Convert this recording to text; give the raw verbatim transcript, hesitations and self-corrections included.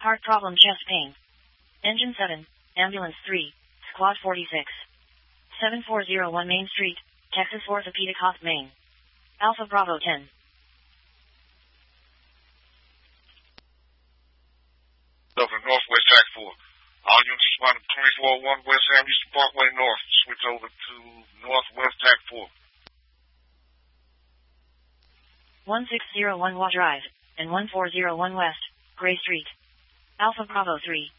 Heart problem, chest pain. Engine seven, Ambulance three, Squad forty-six. seven four zero one Main Street, Texas Orthopedic Hosp Main. Alpha Bravo ten. Over Northwest Track four. All units respond to twenty-four oh one West Sam Houston Parkway North. Switch over to Northwest Track four. one six zero one Wa Drive, and one four zero one West, Gray Street. Alpha Bravo three.